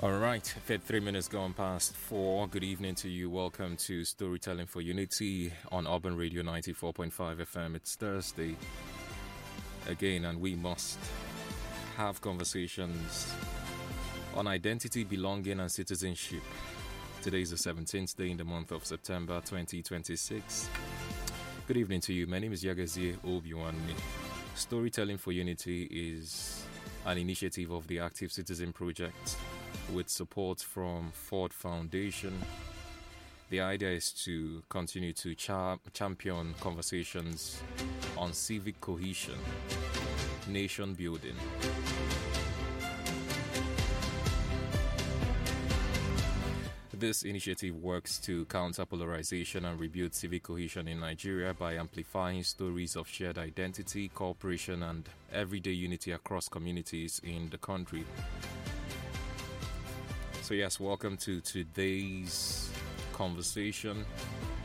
All right, 3 minutes gone past 4. Good evening to you. Welcome to Storytelling for Unity on Urban Radio 94.5 FM. It's Thursday again, and we must have conversations on identity, belonging, and citizenship. Today is the 17th day in the month of September 2026. Good evening to you. My name is Yagazie Obiwanmi. Storytelling for Unity is an initiative of the Active Citizen Project with support from Ford Foundation. The idea is to continue to champion conversations on civic cohesion, nation building. This initiative works to counter polarization and rebuild civic cohesion in Nigeria by amplifying stories of shared identity, cooperation, and everyday unity across communities in the country. So yes, welcome to today's conversation.